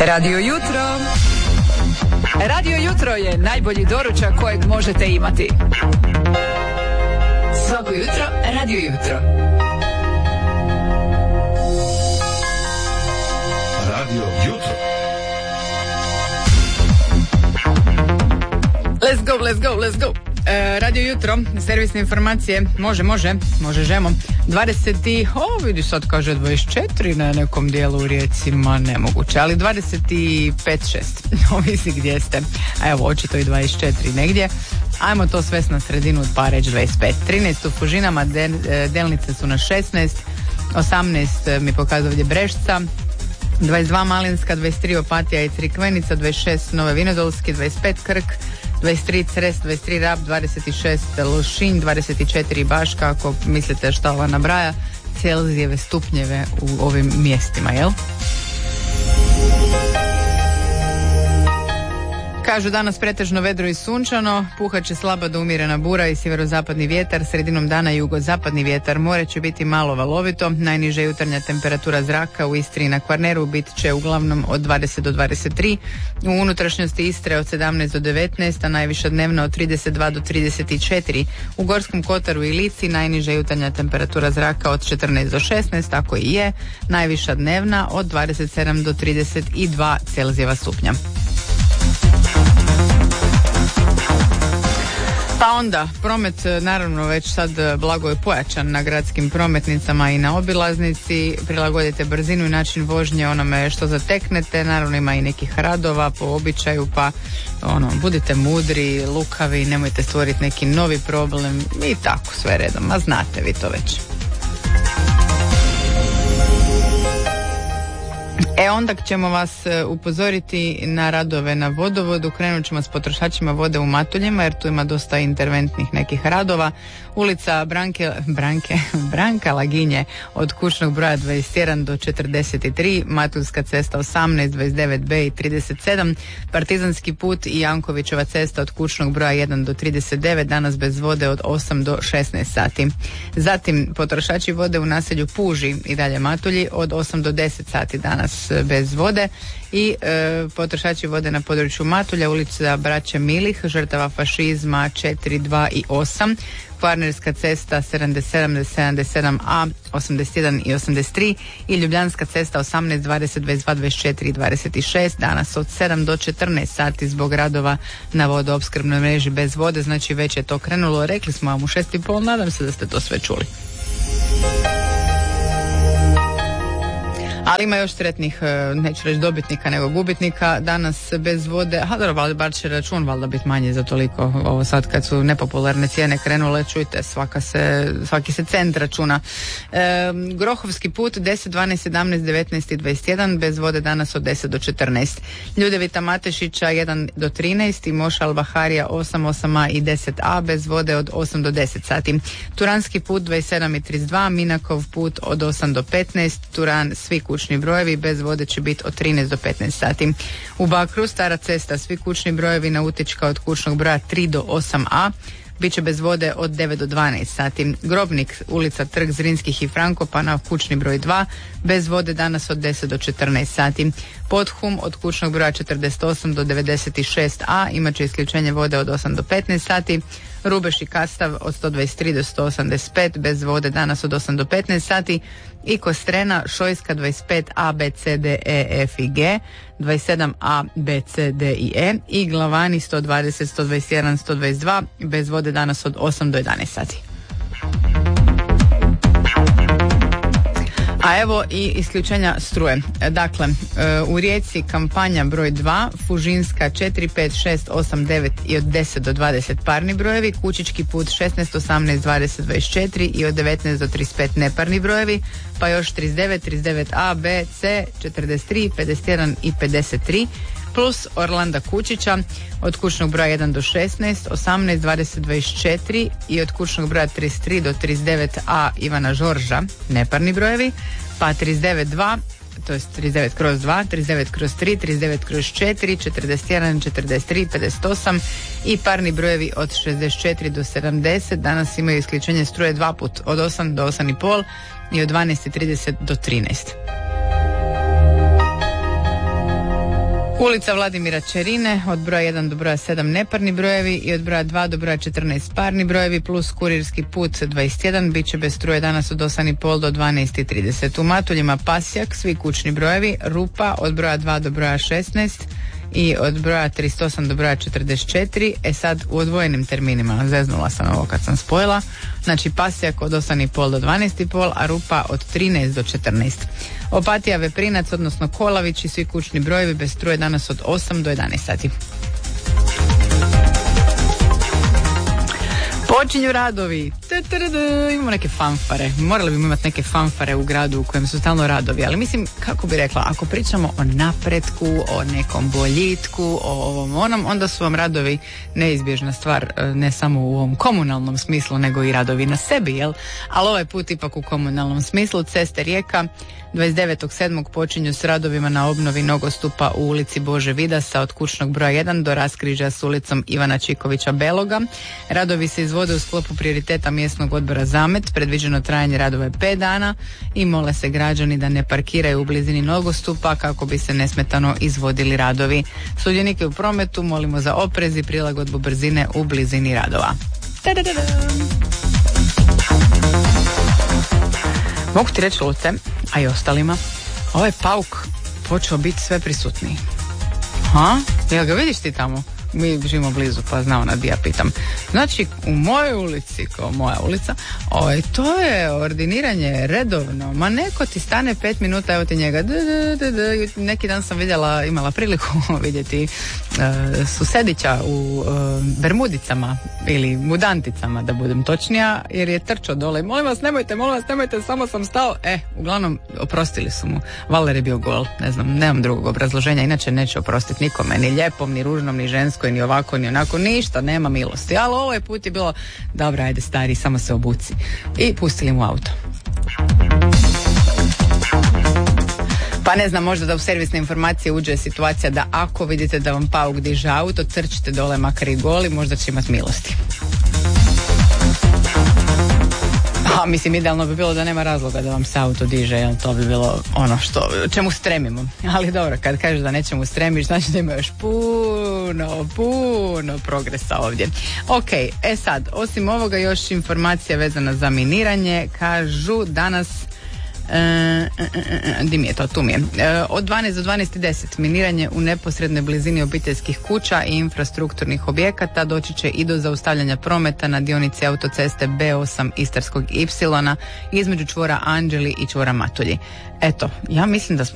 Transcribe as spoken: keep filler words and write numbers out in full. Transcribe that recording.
Radio Jutro. Radio Jutro je najbolji doručak kojeg možete imati. Svako jutro Radio Jutro. Radio Jutro. Let's go, let's go, let's go. E, Radio Jutro, servisne informacije, može, može, može žemo. dvadeset i, o vidi sad kaže dvadeset četiri na nekom dijelu u Rijeci, ma nemoguće, ali dvadeset pet šest, ovisi gdje ste. A evo, očito i dvadeset četiri negdje. Ajmo to svest na sredinu pa reći dvadeset pet. trinaest u Fužinama, del, delnice su na šesnaest, osamnaest mi pokazuje ovdje Brešca, dvadeset dva Malinska, dvadeset tri Opatija i Crikvenica, dvadeset šest Nove Vinodolski, dvadeset pet Krk, dvadeset tri Cres, dvadeset tri Rab, dvadeset šest Lošinj, dvadeset četiri Baška, ako mislite šta ova nabraja, Celzijeve stupnjeve u ovim mjestima, jel? Kažu danas pretežno vedro i sunčano, puhat će slaba do umjerena bura i sjeverozapadni vjetar, sredinom dana jugozapadni vjetar, more će biti malo valovito, najniža jutarnja temperatura zraka u Istri i na Kvarneru bit će uglavnom od dvadeset do dvadeset tri, u unutrašnjosti Istre od sedamnaest do devetnaest, a najviša dnevna od trideset dva do trideset četiri, u Gorskom Kotaru i Lici najniža jutarnja temperatura zraka od četrnaest do šesnaest, tako i je, najviša dnevna od dvadeset sedam do trideset dva Celzijeva stupnja. Pa onda, promet naravno već sad blago je pojačan na gradskim prometnicama i na obilaznici, prilagodite brzinu i način vožnje onome što zateknete, naravno ima i nekih radova po običaju, pa ono, budite mudri, lukavi, nemojte stvoriti neki novi problem i tako sve redom, a znate vi to već. E onda ćemo vas upozoriti na radove na vodovodu, krenut ćemo s potrošačima vode u Matuljima jer tu ima dosta interventnih nekih radova. Ulica Branke, Branke, Branka Laginje od kućnog broja dvadeset jedan do četrdeset tri, Matuljska cesta osamnaest, dvadeset devet B i trideset sedam, Partizanski put i Jankovićeva cesta od kućnog broja jedan do trideset devet, danas bez vode od osam do šesnaest sati. Zatim potrošači vode u naselju Puži i dalje Matulji od osam do deset sati danas bez vode i e, potrošači vode na području Matulja, ulica Braće Milih, žrtava fašizma četiri, dva i osam, Kvarnerska cesta sedamdeset sedam, sedamdeset sedam A, osamdeset jedan i osamdeset tri i Ljubljanska cesta osamnaest, dvadeset, dvadeset dva, dvadeset četiri i dvadeset šest, danas od sedam do četrnaest sati zbog radova na vodoopskrbnoj mreži bez vode, znači već je to krenulo, rekli smo vam u šest i pol, nadam se da ste to sve čuli. Ali ima još sretnih, neću reći dobitnika nego gubitnika, danas bez vode, a dobro, bar će račun valjda biti manji za toliko, ovo sad kad su nepopularne cijene krenule, čujte, svaka se, svaki se cent računa. E, Grohovski put deset, dvanaest, sedamnaest, devetnaest i dvadeset jedan, bez vode danas od deset do četrnaest. Ljudevita Matešića jedan do trinaest i Moša Albaharija osam, osam A i deset A, bez vode od osam do deset sati. Turanski put dvadeset sedam i trideset dva, Minakov put od osam do petnaest, Turan svi kućni brojevi, bez vode će biti od trinaest do petnaest sati. U Bakru Stara cesta, svi kućni brojevi nautička od kućnog broja tri do osam A, bit će bez vode od devet do dvanaest sati. Grobnik, ulica Trg Zrinskih i Frankopana, kućni broj dva, bez vode danas od deset do četrnaest sati. Podhum od kućnog broja četrdeset osam do devedeset šest A, imat će isključenje vode od osam do petnaest sati. Rubeš i Kastav od sto dvadeset tri do sto osamdeset pet, bez vode danas od osam do petnaest sati. I Kostrena, Šojska dvadeset pet A, B, C, D, E, F i G, dvadeset sedam A, B, C, D i E i Glavani sto dvadeset, sto dvadeset jedan, sto dvadeset dva, bez vode danas od osam do jedanaest sati. A evo i isključenja struje. Dakle, u Rijeci kampanja broj dva, Fužinska četiri, pet, šest, osam, devet i od deset do dvadeset parni brojevi, Kučički put šesnaest, osamnaest, dvadeset, dvadeset četiri i od devetnaest do trideset pet neparni brojevi, pa još trideset devet, trideset devet A, B, C, četrdeset tri, pedeset jedan i pedeset tri, plus Orlanda Kučića od kućnog broja jedan do šesnaest, osamnaest, dvadeset, dvadeset četiri i od kućnog broja trideset tri do trideset devet A Ivana Žorža, neparni brojevi, pa trideset devet dva, to je trideset devet kroz dva, trideset devet kroz tri, trideset devet kroz četiri, četrdeset jedan, četrdeset tri, pedeset osam i parni brojevi od šezdeset četiri do sedamdeset. Danas imaju isključenje struje dva put, od osam do osam i pol i od dvanaest i trideset do trinaest. Ulica Vladimira Čerine, od broja jedan do broja sedam neparni brojevi i od broja dva do broja četrnaest parni brojevi, plus kurirski put dvadeset jedan, bit će bez struje danas od osam i pol do dvanaest i trideset. U Matuljima Pasjak, svi kućni brojevi, Rupa od broja dva do broja šesnaest i od broja trideset osam do broja četrdeset četiri. E sad u odvojenim terminima, zeznula sam ovo kad sam spojila, znači Pasjak od osam i pol do dvanaest i pol, a Rupa od trinaest do četrnaest. Opatija, Veprinac, odnosno Kolavić i svi kućni brojevi bez struje danas od osam do jedanaest sati. Počinju radovi. Imamo neke fanfare. Morali bi imati neke fanfare u gradu u kojem su stalno radovi. Ali mislim, kako bi rekla, ako pričamo o napretku, o nekom boljitku, o ovom onom, onda su vam radovi neizbježna stvar, ne samo u ovom komunalnom smislu, nego i radovi na sebi, jel? Ali ovaj put ipak u komunalnom smislu. Ceste Rijeka dvadeset devetog sedmog počinju s radovima na obnovi nogostupa u ulici Bože Vidasa od kućnog broja jedan do raskrižja s ulicom Ivana Čikovića Beloga. Radovi se izvode u sklopu prioriteta mjesnog odbora Zamet. Predviđeno trajanje radova je pet dana i mole se građani da ne parkiraju u blizini nogostupa kako bi se nesmetano izvodili radovi. Sudionike u prometu molimo za oprez i prilagodbu brzine u blizini radova. Ta-da-da-da. Mogu ti reći, Luce, a i ostalima, ovaj pauk počeo biti sve prisutniji. Ha? Jel ga vidiš ti tamo? Mi živimo blizu, pa znao na di ja pitam. Znači, u mojoj ulici, kao moja ulica, oj, to je ordiniranje redovno. Ma neko ti stane pet minuta, evo ti njega. D, d, d, d. Neki dan sam vidjela, imala priliku vidjeti uh, susedića u uh, bermudicama ili mudanticama, da budem točnija, jer je trčao dole. Molim vas, nemojte, molim vas, nemojte, samo sam stao. E, uglavnom, oprostili su mu. Valer je bio gol, ne znam, nemam drugog obrazloženja, inače neće oprostiti nikome, ni lijepom, ni ružnom, ni ženskoj, ni ovako, ni onako, ništa, nema milosti. Ali ovaj put je bilo, dobro, ajde stari, samo se obuci. I pustili mu auto. Pa ne znam, možda da u servisne informacije uđe situacija da ako vidite da vam pauk diže auto, trčite dole makar i goli, možda će imati milosti. A mislim, idealno bi bilo da nema razloga da vam se auto diže, jer to bi bilo ono što, čemu stremimo. Ali dobro, kad kažeš da nećemo stremiš, znači da ima još puno, puno progresa ovdje. Ok, e sad, osim ovoga još informacija vezana za miniranje. Kažu danas, E, e, e, di mi je to, tu mi je. E, od dvanaest do dvanaest i deset miniranje u neposrednoj blizini obiteljskih kuća i infrastrukturnih objekata. Doći će i do zaustavljanja prometa na dionici autoceste be osam Istarskog ipsilona između čvora Anđeli i čvora Matulji. Eto, ja mislim da smo